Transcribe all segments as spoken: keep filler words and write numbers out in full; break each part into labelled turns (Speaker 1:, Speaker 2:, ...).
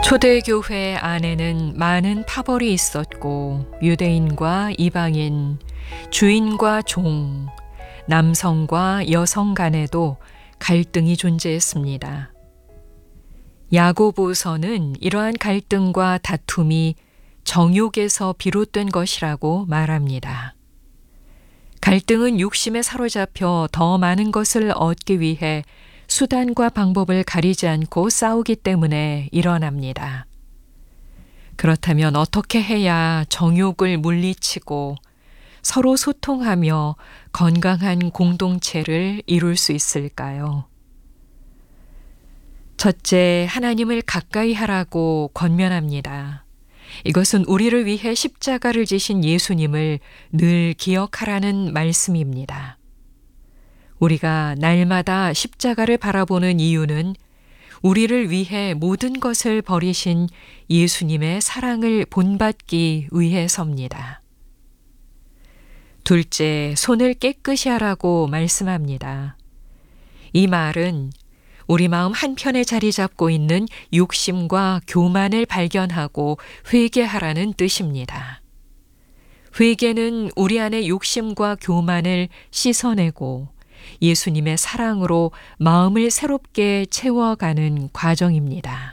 Speaker 1: 초대교회 안에는 많은 파벌이 있었고 유대인과 이방인, 주인과 종, 남성과 여성 간에도 갈등이 존재했습니다. 야고보서는 이러한 갈등과 다툼이 정욕에서 비롯된 것이라고 말합니다. 갈등은 욕심에 사로잡혀 더 많은 것을 얻기 위해 수단과 방법을 가리지 않고 싸우기 때문에 일어납니다. 그렇다면 어떻게 해야 정욕을 물리치고 서로 소통하며 건강한 공동체를 이룰 수 있을까요? 첫째, 하나님을 가까이 하라고 권면합니다. 이것은 우리를 위해 십자가를 지신 예수님을 늘 기억하라는 말씀입니다. 우리가 날마다 십자가를 바라보는 이유는 우리를 위해 모든 것을 버리신 예수님의 사랑을 본받기 위해서입니다. 둘째, 손을 깨끗이 하라고 말씀합니다. 이 말은 우리 마음 한편에 자리 잡고 있는 욕심과 교만을 발견하고 회개하라는 뜻입니다. 회개는 우리 안의 욕심과 교만을 씻어내고 예수님의 사랑으로 마음을 새롭게 채워가는 과정입니다.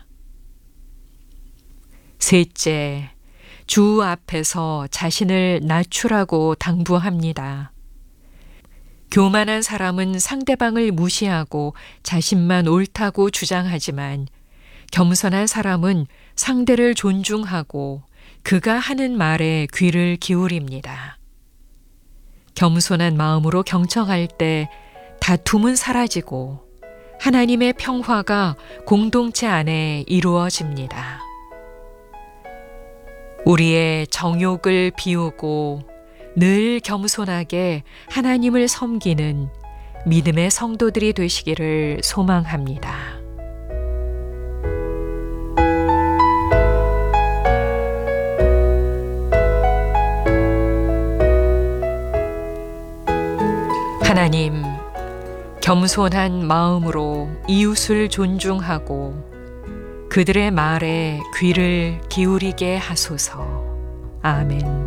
Speaker 1: 셋째, 주 앞에서 자신을 낮추라고 당부합니다. 교만한 사람은 상대방을 무시하고 자신만 옳다고 주장하지만 겸손한 사람은 상대를 존중하고 그가 하는 말에 귀를 기울입니다. 겸손한 마음으로 경청할 때 다툼은 사라지고 하나님의 평화가 공동체 안에 이루어집니다. 우리의 정욕을 비우고 늘 겸손하게 하나님을 섬기는 믿음의 성도들이 되시기를 소망합니다. 하나님, 겸손한 마음으로 이웃을 존중하고 그들의 말에 귀를 기울이게 하소서. 아멘.